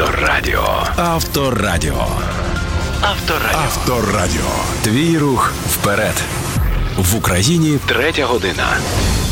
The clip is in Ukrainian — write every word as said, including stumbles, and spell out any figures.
Авторадіо. Авторадіо. Авторадіо. Авторадіо. Твій рух вперед. В Україні третя година.